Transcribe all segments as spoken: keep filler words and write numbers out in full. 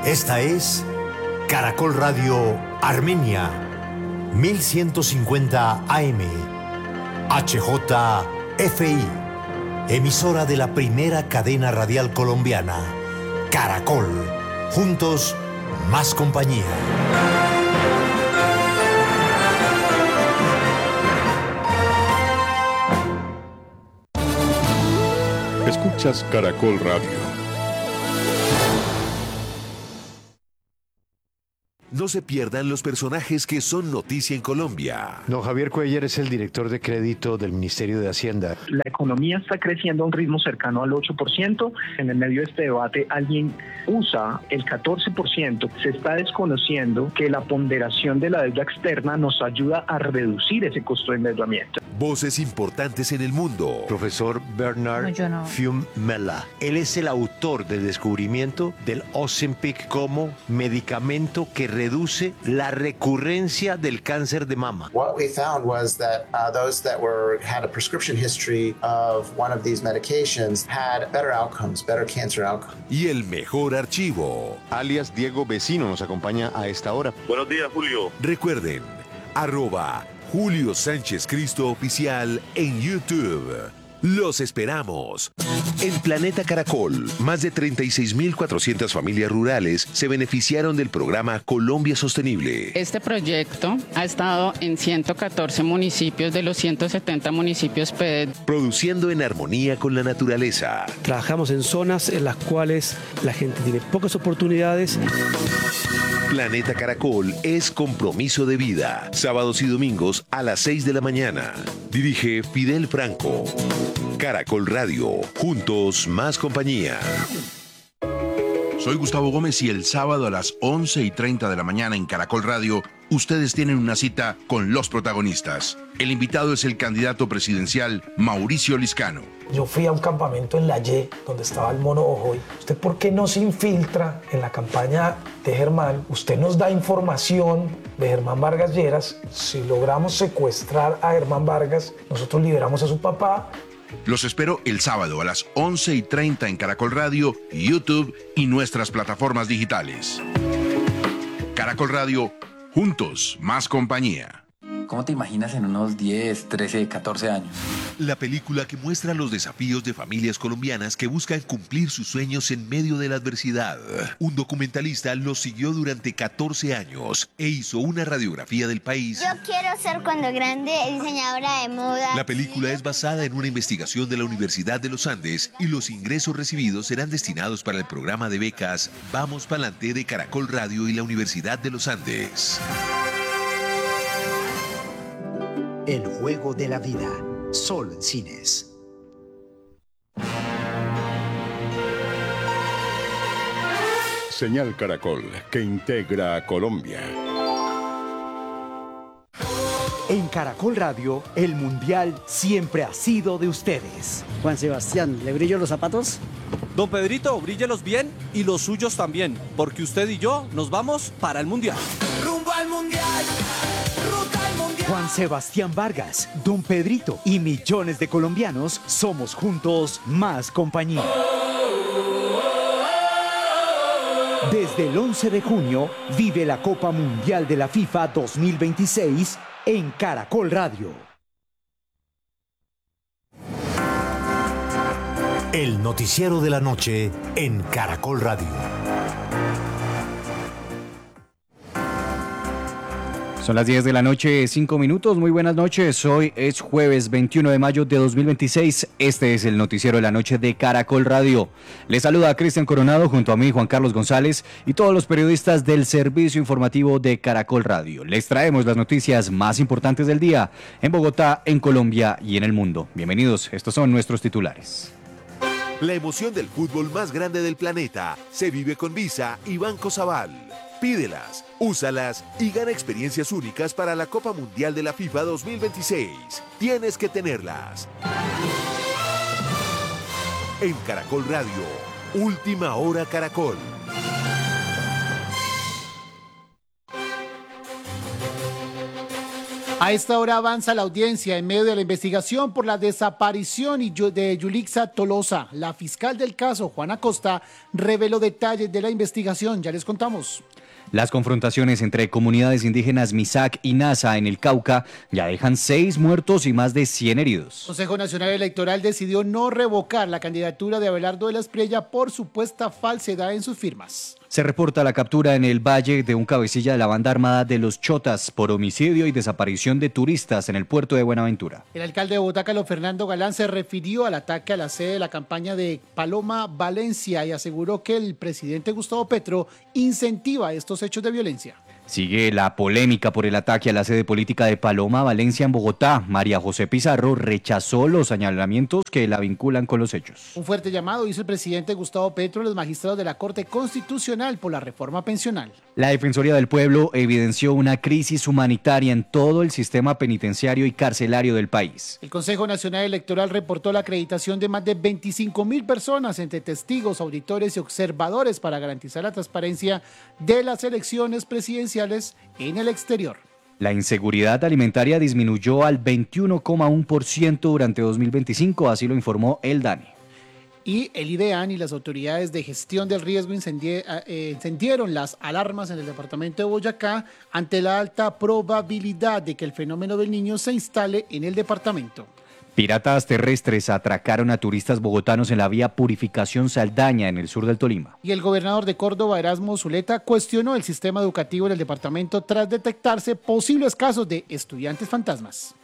Esta es Caracol Radio Armenia, mil ciento cincuenta A M, H J F I, emisora de la primera cadena radial colombiana, Caracol. Juntos, más compañía. Escuchas Caracol Radio. No se pierdan los personajes que son noticia en Colombia. Don Javier Cuellar es el director de crédito del Ministerio de Hacienda. La economía está creciendo a un ritmo cercano al ocho por ciento. En el medio de este debate alguien usa el catorce por ciento. Se está desconociendo que la ponderación de la deuda externa nos ayuda a reducir ese costo de endeudamiento. Voces importantes en el mundo. Profesor Bernard No, yo no. Fiumella. Él es el autor del descubrimiento del Ozempic como medicamento que reduce la recurrencia del cáncer de mama. What we found was that uh, those that were had a prescription history of one of these medications had better outcomes, better cancer outcomes. Y el mejor archivo. Alias Diego Vecino nos acompaña a esta hora. Buenos días, Julio. Recuerden, arroba Julio Sánchez Cristo Oficial en YouTube. Los esperamos. En Planeta Caracol, más de treinta y seis mil cuatrocientas familias rurales se beneficiaron del programa Colombia Sostenible. Este proyecto ha estado en ciento catorce municipios de los ciento setenta municipios P E D. Produciendo en armonía con la naturaleza. Trabajamos en zonas en las cuales la gente tiene pocas oportunidades. Planeta Caracol es compromiso de vida. Sábados y domingos a las seis de la mañana. Dirige Fidel Franco. Caracol Radio. Juntos, más compañía. Soy Gustavo Gómez y el sábado a las once y treinta de la mañana en Caracol Radio, ustedes tienen una cita con los protagonistas. El invitado es el candidato presidencial Mauricio Liscano. Yo fui a un campamento en la Y, donde estaba el Mono Ojoy. ¿Usted por qué no se infiltra en la campaña de Germán? Usted nos da información de Germán Vargas Lleras. Si logramos secuestrar a Germán Vargas, nosotros liberamos a su papá. Los espero el sábado a las once y treinta en Caracol Radio, YouTube y nuestras plataformas digitales. Caracol Radio, juntos, más compañía. ¿Cómo te imaginas en unos diez, trece, catorce años? La película que muestra los desafíos de familias colombianas que buscan cumplir sus sueños en medio de la adversidad. Un documentalista los siguió durante catorce años e hizo una radiografía del país. Yo quiero ser cuando grande diseñadora de moda. La película es basada en una investigación de la Universidad de los Andes y los ingresos recibidos serán destinados para el programa de becas Vamos Pa'lante de Caracol Radio y la Universidad de los Andes. El juego de la vida. Sol Cines. Señal Caracol, que integra a Colombia. En Caracol Radio, el Mundial siempre ha sido de ustedes. Juan Sebastián, ¿le brillo los zapatos? Don Pedrito, bríllelos bien y los suyos también, porque usted y yo nos vamos para el Mundial. ¡Rumbo al Mundial! ¡Ruta al Mundial! Juan Sebastián Vargas, Don Pedrito y millones de colombianos somos juntos más compañía. Desde el once de junio, vive la Copa Mundial de la FIFA dos mil veintiséis en Caracol Radio. El noticiero de la noche en Caracol Radio. Son las diez de la noche, cinco minutos. Muy buenas noches. Hoy es jueves veintiuno de mayo de dos mil veintiséis. Este es el noticiero de la noche de Caracol Radio. Les saluda a Cristian Coronado junto a mí, Juan Carlos González y todos los periodistas del servicio informativo de Caracol Radio. Les traemos las noticias más importantes del día en Bogotá, en Colombia y en el mundo. Bienvenidos, estos son nuestros titulares. La emoción del fútbol más grande del planeta se vive con Visa y Banco Sabal. Pídelas, úsalas y gana experiencias únicas para la Copa Mundial de la FIFA dos mil veintiséis. Tienes que tenerlas. En Caracol Radio, Última Hora Caracol. A esta hora avanza la audiencia en medio de la investigación por la desaparición de Yulixa Tolosa. La fiscal del caso, Juana Costa, reveló detalles de la investigación. Ya les contamos. Las confrontaciones entre comunidades indígenas Misak y Nasa en el Cauca ya dejan seis muertos y más de cien heridos. El Consejo Nacional Electoral decidió no revocar la candidatura de Abelardo de la Espriella por supuesta falsedad en sus firmas. Se reporta la captura en el Valle de un cabecilla de la banda armada de los Chotas por homicidio y desaparición de turistas en el puerto de Buenaventura. El alcalde de Bogotá, Carlos Fernando Galán, se refirió al ataque a la sede de la campaña de Paloma Valencia y aseguró que el presidente Gustavo Petro incentiva estos hechos de violencia. Sigue la polémica por el ataque a la sede política de Paloma Valencia en Bogotá. María José Pizarro rechazó los señalamientos que la vinculan con los hechos. Un fuerte llamado hizo el presidente Gustavo Petro a los magistrados de la Corte Constitucional por la reforma pensional. La Defensoría del Pueblo evidenció una crisis humanitaria en todo el sistema penitenciario y carcelario del país. El Consejo Nacional Electoral reportó la acreditación de más de veinticinco mil personas entre testigos, auditores y observadores para garantizar la transparencia de las elecciones presidenciales en el exterior. La inseguridad alimentaria disminuyó al veintiuno coma uno por ciento durante dos mil veinticinco, así lo informó el DANE. Y el IDEAN y las autoridades de gestión del riesgo incendie, eh, encendieron las alarmas en el departamento de Boyacá ante la alta probabilidad de que el fenómeno del Niño se instale en el departamento. Piratas terrestres atracaron a turistas bogotanos en la vía Purificación Saldaña, en el sur del Tolima. Y el gobernador de Córdoba, Erasmo Zuleta, cuestionó el sistema educativo del departamento tras detectarse posibles casos de estudiantes fantasmas.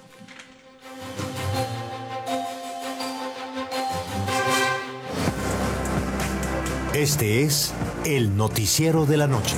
Este es el noticiero de la noche.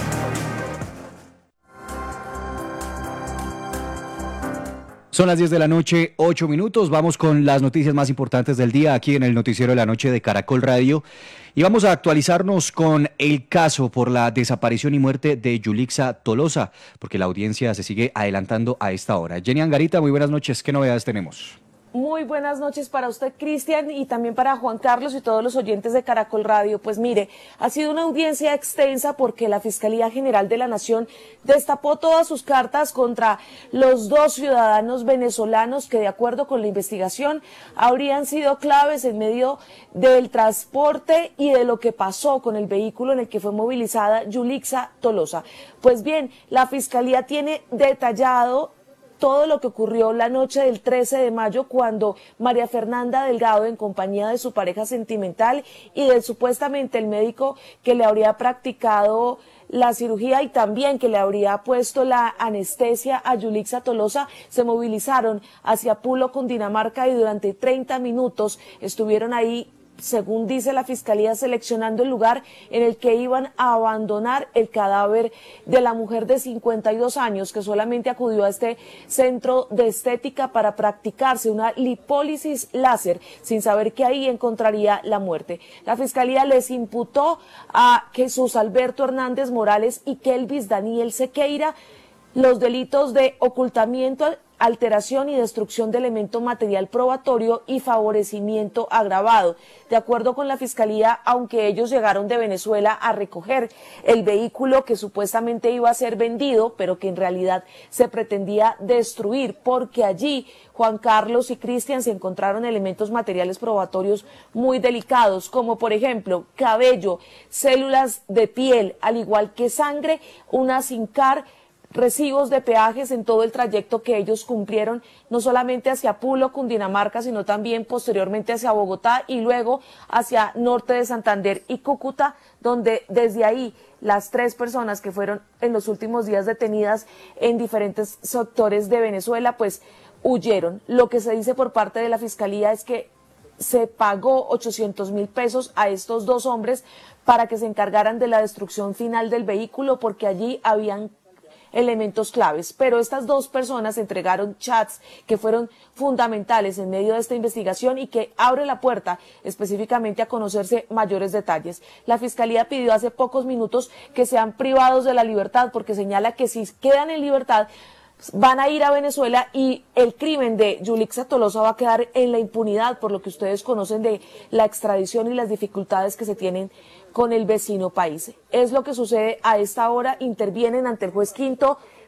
Son las diez de la noche, ocho minutos. Vamos con las noticias más importantes del día aquí en el noticiero de la noche de Caracol Radio. Y vamos a actualizarnos con el caso por la desaparición y muerte de Yulixa Tolosa, porque la audiencia se sigue adelantando a esta hora. Jenny Angarita, muy buenas noches. ¿Qué novedades tenemos? Muy buenas noches para usted, Cristian, y también para Juan Carlos y todos los oyentes de Caracol Radio. Pues mire, ha sido una audiencia extensa porque la Fiscalía General de la Nación destapó todas sus cartas contra los dos ciudadanos venezolanos que, de acuerdo con la investigación, habrían sido claves en medio del transporte y de lo que pasó con el vehículo en el que fue movilizada Yulixa Tolosa. Pues bien, la Fiscalía tiene detallado todo lo que ocurrió la noche del trece de mayo cuando María Fernanda Delgado, en compañía de su pareja sentimental y del supuestamente el médico que le habría practicado la cirugía y también que le habría puesto la anestesia a Yulixa Tolosa, se movilizaron hacia Pulo, Cundinamarca, y durante treinta minutos estuvieron ahí, según dice la Fiscalía, seleccionando el lugar en el que iban a abandonar el cadáver de la mujer de cincuenta y dos años que solamente acudió a este centro de estética para practicarse una lipólisis láser sin saber que ahí encontraría la muerte. La Fiscalía les imputó a Jesús Alberto Hernández Morales y Kelvis Daniel Sequeira los delitos de ocultamiento, alteración y destrucción de elemento material probatorio y favorecimiento agravado. De acuerdo con la Fiscalía, aunque ellos llegaron de Venezuela a recoger el vehículo que supuestamente iba a ser vendido, pero que en realidad se pretendía destruir, porque allí Juan Carlos y Cristian se encontraron elementos materiales probatorios muy delicados, como por ejemplo cabello, células de piel, al igual que sangre, una SINCAR, recibos de peajes en todo el trayecto que ellos cumplieron, no solamente hacia Pulo, Cundinamarca, sino también posteriormente hacia Bogotá y luego hacia norte de Santander y Cúcuta, donde desde ahí las tres personas que fueron en los últimos días detenidas en diferentes sectores de Venezuela, pues huyeron. Lo que se dice por parte de la Fiscalía es que se pagó ochocientos mil pesos a estos dos hombres para que se encargaran de la destrucción final del vehículo, porque allí habían elementos claves, pero estas dos personas entregaron chats que fueron fundamentales en medio de esta investigación y que abre la puerta específicamente a conocerse mayores detalles. La Fiscalía pidió hace pocos minutos que sean privados de la libertad porque señala que si quedan en libertad van a ir a Venezuela y el crimen de Yulixa Tolosa va a quedar en la impunidad, por lo que ustedes conocen de la extradición y las dificultades que se tienen con el vecino país. Es lo que sucede a esta hora. Intervienen ante el juez quinto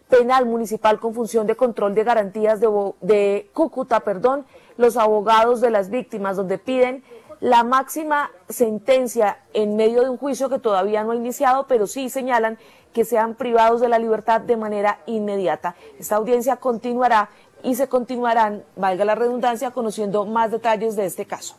Penal Municipal con función de control de garantías de, de Cúcuta, perdón, los abogados de las víctimas, donde piden la máxima sentencia en medio de un juicio que todavía no ha iniciado, pero sí señalan que sean privados de la libertad de manera inmediata. Esta audiencia continuará y se continuarán, valga la redundancia, conociendo más detalles de este caso.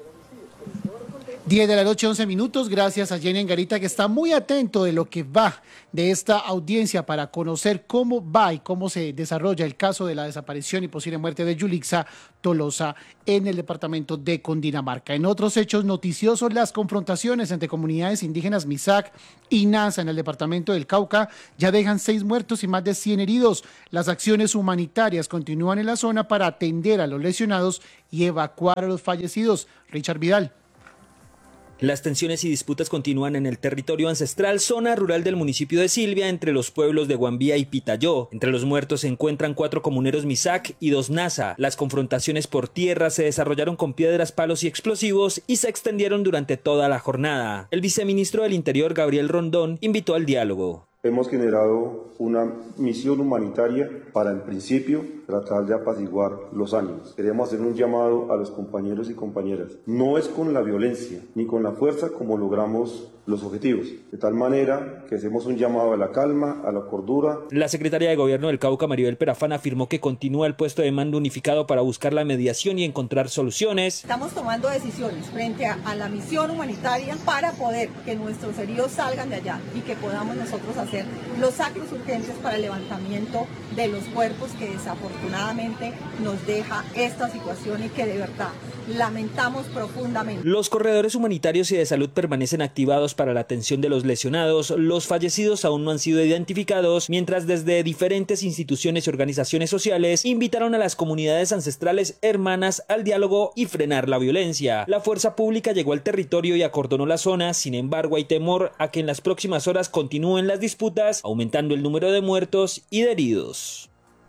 diez de la noche, once minutos. Gracias a Jenny Angarita, que está muy atento de lo que va de esta audiencia para conocer cómo va y cómo se desarrolla el caso de la desaparición y posible muerte de Yulixa Tolosa en el departamento de Cundinamarca. En otros hechos noticiosos, las confrontaciones entre comunidades indígenas Misak y Nasa en el departamento del Cauca ya dejan seis muertos y más de cien heridos. Las acciones humanitarias continúan en la zona para atender a los lesionados y evacuar a los fallecidos. Richard Vidal. Las tensiones y disputas continúan en el territorio ancestral, zona rural del municipio de Silvia, entre los pueblos de Guambía y Pitayó. Entre los muertos se encuentran cuatro comuneros Misak y dos Nasa. Las confrontaciones por tierra se desarrollaron con piedras, palos y explosivos y se extendieron durante toda la jornada. El viceministro del Interior, Gabriel Rondón, invitó al diálogo. Hemos generado una misión humanitaria para, en principio, tratar de apaciguar los ánimos. Queremos hacer un llamado a los compañeros y compañeras. No es con la violencia ni con la fuerza como logramos los objetivos. De tal manera que hacemos un llamado a la calma, a la cordura. La secretaria de Gobierno del Cauca, Maribel Perafán, afirmó que continúa el puesto de mando unificado para buscar la mediación y encontrar soluciones. Estamos tomando decisiones frente a, a la misión humanitaria para poder que nuestros heridos salgan de allá y que podamos nosotros hacer los actos urgentes para el levantamiento de los cuerpos que desafortunadamente nos deja esta situación y que de verdad lamentamos profundamente. Los corredores humanitarios y de salud permanecen activados para la atención de los lesionados. Los fallecidos aún no han sido identificados, mientras desde diferentes instituciones y organizaciones sociales invitaron a las comunidades ancestrales hermanas al diálogo y frenar la violencia. La fuerza pública llegó al territorio y acordonó la zona. Sin embargo, hay temor a que en las próximas horas continúen las disputas, aumentando el número de muertos y de heridos.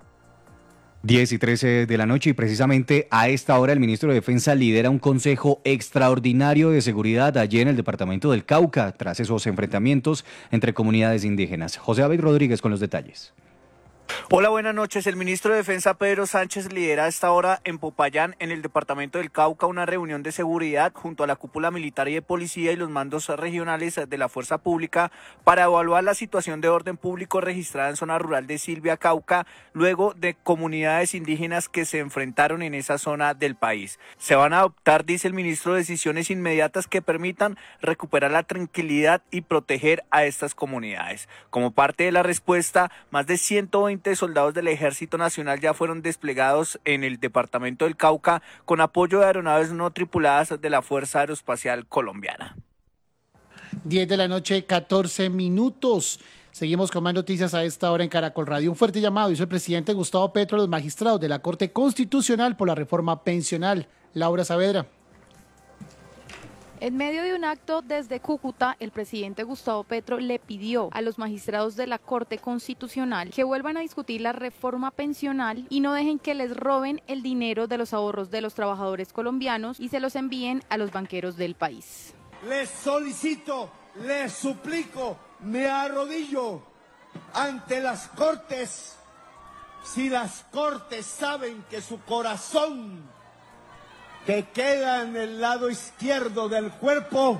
diez y trece de la noche, y precisamente a esta hora el ministro de Defensa lidera un consejo extraordinario de seguridad allí en el departamento del Cauca, tras esos enfrentamientos entre comunidades indígenas. José David Rodríguez con los detalles. Hola, buenas noches. El ministro de Defensa, Pedro Sánchez, lidera a esta hora en Popayán, en el departamento del Cauca, una reunión de seguridad junto a la cúpula militar y de policía y los mandos regionales de la fuerza pública para evaluar la situación de orden público registrada en zona rural de Silvia, Cauca, luego de comunidades indígenas que se enfrentaron en esa zona del país. Se van a adoptar, dice el ministro, decisiones inmediatas que permitan recuperar la tranquilidad y proteger a estas comunidades. Como parte de la respuesta, más de ciento veinte soldados del Ejército Nacional ya fueron desplegados en el departamento del Cauca con apoyo de aeronaves no tripuladas de la Fuerza Aeroespacial Colombiana. diez de la noche, catorce minutos. Seguimos con más noticias a esta hora en Caracol Radio. Un fuerte llamado hizo el presidente Gustavo Petro a los magistrados de la Corte Constitucional por la reforma pensional. Laura Saavedra. En medio de un acto desde Cúcuta, el presidente Gustavo Petro le pidió a los magistrados de la Corte Constitucional que vuelvan a discutir la reforma pensional y no dejen que les roben el dinero de los ahorros de los trabajadores colombianos y se los envíen a los banqueros del país. Les solicito, les suplico, me arrodillo ante las Cortes. Si las Cortes saben que su corazón, que queda en el lado izquierdo del cuerpo,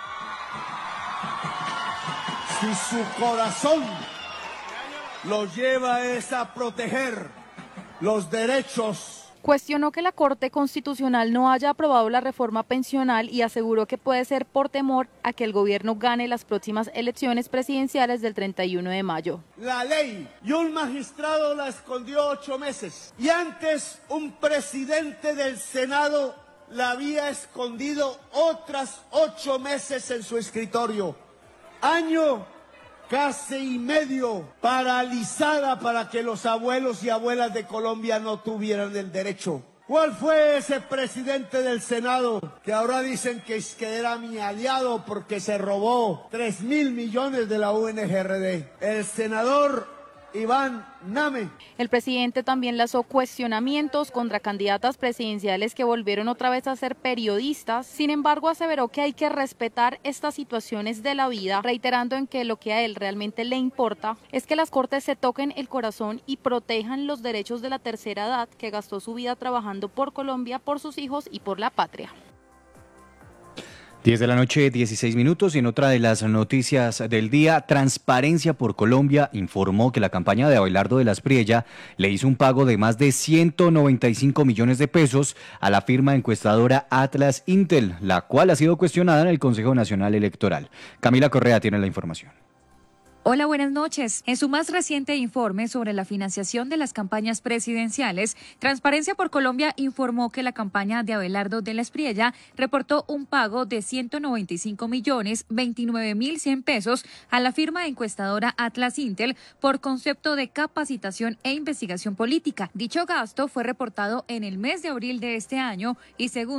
si su corazón lo lleva es a proteger los derechos. Cuestionó que la Corte Constitucional no haya aprobado la reforma pensional y aseguró que puede ser por temor a que el gobierno gane las próximas elecciones presidenciales del treinta y uno de mayo. La ley y un magistrado la escondió ocho meses y antes un presidente del Senado la había escondido otras ocho meses en su escritorio. Año casi y medio paralizada para que los abuelos y abuelas de Colombia no tuvieran el derecho. ¿Cuál fue ese presidente del Senado que ahora dicen que, es que era mi aliado porque se robó tres mil millones de la U N G R D? El senador Iván Name. El presidente también lanzó cuestionamientos contra candidatas presidenciales que volvieron otra vez a ser periodistas. Sin embargo, aseveró que hay que respetar estas situaciones de la vida, reiterando en que lo que a él realmente le importa es que las cortes se toquen el corazón y protejan los derechos de la tercera edad que gastó su vida trabajando por Colombia, por sus hijos y por la patria. diez de la noche, dieciséis minutos, y en otra de las noticias del día, Transparencia por Colombia informó que la campaña de Abelardo de la Espriella le hizo un pago de más de ciento noventa y cinco millones de pesos a la firma encuestadora Atlas Intel, la cual ha sido cuestionada en el Consejo Nacional Electoral. Camila Correa tiene la información. Hola, buenas noches. En su más reciente informe sobre la financiación de las campañas presidenciales, Transparencia por Colombia informó que la campaña de Abelardo de la Espriella reportó un pago de ciento noventa y cinco millones veintinueve mil cien pesos a la firma encuestadora Atlas Intel por concepto de capacitación e investigación política. Dicho gasto fue reportado en el mes de abril de este año y según